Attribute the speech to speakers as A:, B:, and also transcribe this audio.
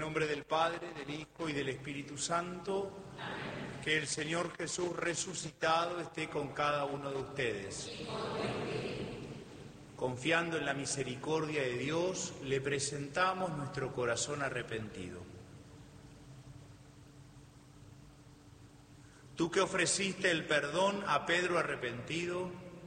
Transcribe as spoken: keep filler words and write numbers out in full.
A: nombre del Padre, del Hijo y del Espíritu Santo. Amén. Que el Señor Jesús resucitado esté con cada uno de ustedes. Confiando en la misericordia de Dios, le presentamos nuestro corazón arrepentido. Tú que ofreciste el perdón a Pedro arrepentido,